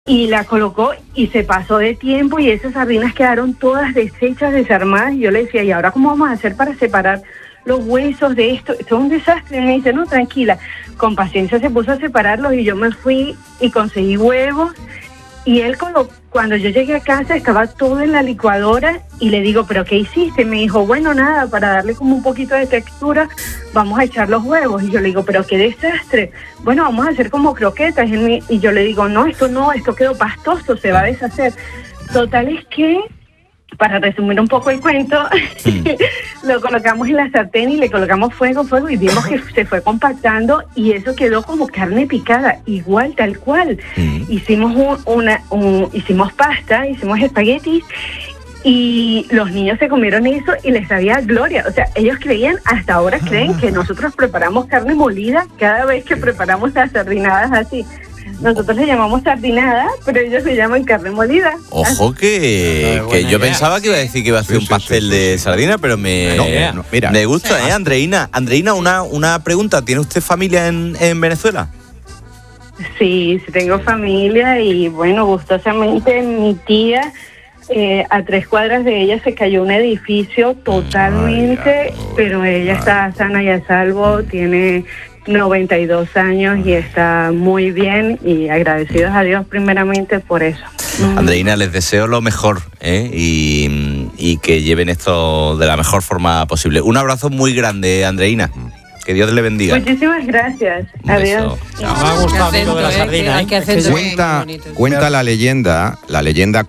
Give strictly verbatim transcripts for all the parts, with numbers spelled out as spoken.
y la colocó y se pasó de tiempo y esas sardinas quedaron todas deshechas, desarmadas, y yo le decía, ¿y ahora cómo vamos a hacer para separar los huesos de esto? Esto es un desastre. Y me dice, no, tranquila, con paciencia se puso a separarlos y yo me fui y conseguí huevos. Y él, cuando, cuando yo llegué a casa, estaba todo en la licuadora y le digo, ¿pero qué hiciste? Y me dijo, bueno, nada, para darle como un poquito de textura, vamos a echar los huevos. Y yo le digo, ¿pero qué desastre? Bueno, vamos a hacer como croquetas. Y, él, y yo le digo, no, esto no, esto quedó pastoso, se va a deshacer. Total es que, para resumir un poco el cuento, sí. Lo colocamos en la sartén y le colocamos fuego, fuego, y vimos que se fue compactando y eso quedó como carne picada, igual, tal cual. Sí. Hicimos un, una, un, hicimos pasta, hicimos espaguetis y los niños se comieron eso y les sabía gloria. O sea, ellos creían, hasta ahora creen que nosotros preparamos carne molida cada vez que preparamos las sardinadas así. Nosotros le llamamos sardinada, pero ellos se llaman carne molida. Ojo que, ah, que yo idea. pensaba que iba a decir que iba a hacer sí, un pastel sí, sí, de sí. sardina, pero me, no, no, mira, me gusta, sí. ¿eh, Andreina? Andreina, una, una pregunta. ¿Tiene usted familia en, en Venezuela? Sí, sí tengo familia y, bueno, gustosamente mi tía, eh, a tres cuadras de ella se cayó un edificio totalmente, Ay, pero ella Ay. está sana y a salvo, tiene noventa y dos años y está muy bien y agradecidos a Dios primeramente por eso. Andreina, les deseo lo mejor, ¿eh? y, y que lleven esto de la mejor forma posible. Un abrazo muy grande, Andreina. Que Dios le bendiga. Muchísimas gracias. Adiós. Me ha gustado lo de la sardina. ¿eh? Cuenta, cuenta la leyenda, la leyenda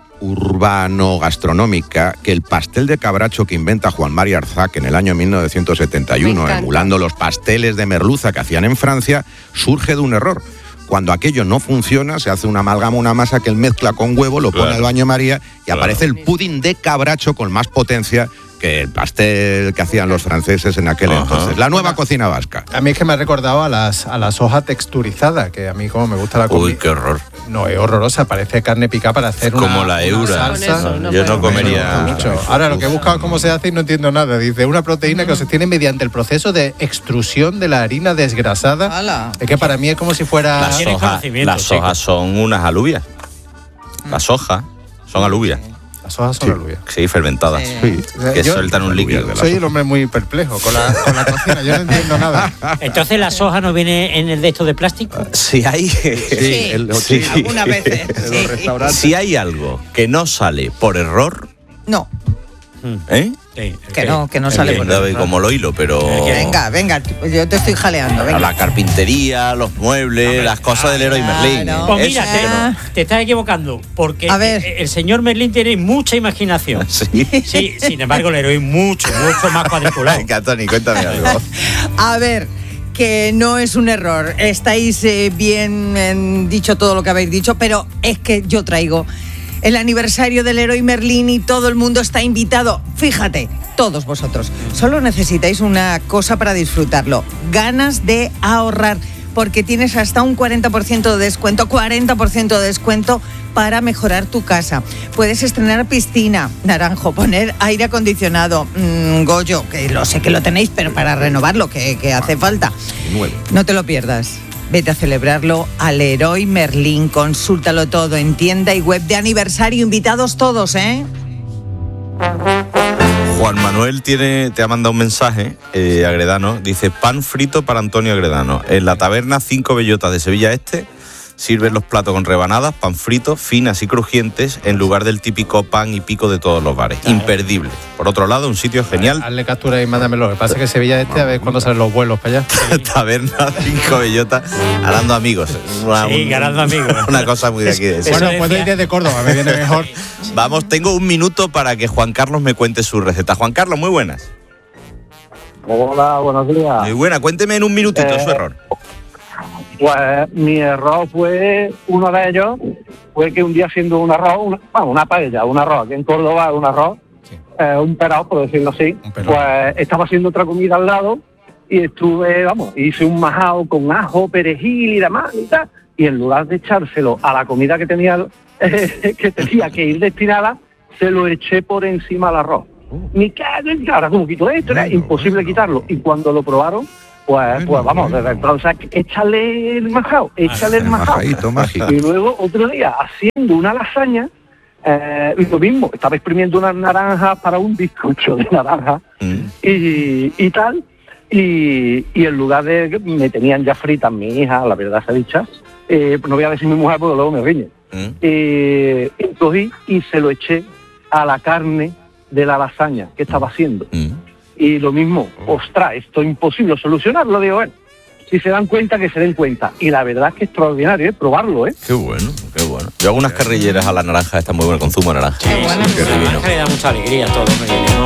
urbano-gastronómica, que el pastel de cabracho que inventa Juan Mari Arzac en el año mil novecientos setenta y uno, emulando los pasteles de merluza que hacían en Francia, surge de un error. Cuando aquello no funciona, se hace una amalgama, una masa que él mezcla con huevo, lo pone claro. al baño María y claro. aparece el pudding de cabracho con más potencia que el pastel que hacían los franceses en aquel Ajá. entonces. La nueva cocina vasca. A mí es que me ha recordado a las a la soja texturizada, que a mí como me gusta la comida. Uy, qué horror. No, es horrorosa, parece carne picada para hacer una como la eura. Una salsa. No, yo no comería mucho. Ahora, lo que he buscado cómo se hace y no entiendo nada. Dice, una proteína que se obtiene mediante el proceso de extrusión de la harina desgrasada. ¡Hala! Es que para mí es como si fuera... Las sojas las soja son unas alubias. Las sojas son alubias. Las hojas son sí. alubias. Sí, fermentadas. Sí. Que yo, sueltan un líquido. Soy el hombre muy perplejo con la, con la cocina, yo no entiendo nada. Entonces, ¿la soja no viene en el de estos de plástico? Sí hay. Sí, sí, el, sí. sí. algunas veces. Sí. Si hay algo que no sale por error... No. ¿Eh? Sí, que, que no, que no sale por error. Como lo hilo, pero... Venga, venga, yo te estoy jaleando. Venga. La carpintería, los muebles, no, las cosas ah, del Leroy Merlin. No. Pues mira, te, no. te estás equivocando, porque a ver. el señor Merlin tiene mucha imaginación. Sí. Sí, sin embargo, el Leroy mucho, mucho más cuadriculado. Venga, Tony, cuéntame algo. A ver, que no es un error. Estáis eh, bien eh, dicho todo lo que habéis dicho, pero es que yo traigo el aniversario del Leroy Merlin y todo el mundo está invitado. Fíjate, todos vosotros. Solo necesitáis una cosa para disfrutarlo. Ganas de ahorrar. Porque tienes hasta un cuarenta por ciento de descuento, cuarenta por ciento de descuento para mejorar tu casa. Puedes estrenar piscina, Naranjo, poner aire acondicionado, mmm, Goyo, que lo sé que lo tenéis, pero para renovarlo, que, que hace falta. Nuevo. No te lo pierdas. Vete a celebrarlo al Leroy Merlin. Consúltalo todo en tienda y web de aniversario. Invitados todos, ¿eh? Juan Manuel tiene, te ha mandado un mensaje, eh, Agredano. Dice, pan frito para Antonio Agredano. En la taberna Cinco Bellotas de Sevilla Este sirven los platos con rebanadas, pan frito, finas y crujientes, en lugar del típico pan y pico de todos los bares. Imperdible. Por otro lado, un sitio genial. Hazle captura y mándamelo. Lo que pasa es que Sevilla Este, a ver cuándo salen los vuelos para allá. Taberna Cinco Bellotas, ganando amigos. Una, sí, ganando amigos. Una cosa muy de aquí de Bueno, puedo ir desde Córdoba, me viene mejor. Vamos, tengo un minuto para que Juan Carlos me cuente su receta. Juan Carlos, muy buenas. Hola, buenos días. Muy buena, cuénteme en un minutito eh, su error. Pues mi error fue, uno de ellos, fue que un día haciendo un arroz, una, bueno, una paella, un arroz, aquí en Córdoba un arroz, sí. eh, un perao, por decirlo así, pues estaba haciendo otra comida al lado y estuve, vamos, hice un majao con ajo, perejil y demás y tal, y en lugar de echárselo a la comida que tenía, eh, que tenía que ir destinada, se lo eché por encima al arroz. Uh. Me cago en cara, ¿cómo quito esto? Era bueno, imposible bueno. quitarlo. Y cuando lo probaron, Pues, pues vamos, desde entonces échale el majao, échale el majao. Y luego otro día haciendo una lasaña, eh, lo mismo, estaba exprimiendo unas naranjas para un bizcocho de naranja mm. y, y tal, y, y en lugar de, me tenían ya fritas mi hija, la verdad se dicha, eh, no voy a decir mi mujer porque luego me riñe, mm. eh, cogí y se lo eché a la carne de la lasaña que estaba haciendo. Mm. Y lo mismo, ostras, esto es imposible solucionarlo, digo, bueno, si se dan cuenta, que se den cuenta. Y la verdad es que es extraordinario, ¿eh? Probarlo, ¿eh? Qué bueno, qué bueno. Yo hago unas carrilleras a la naranja, está muy bueno el consumo de naranja. Sí, sí, bueno, la naranja le da mucha alegría a todo.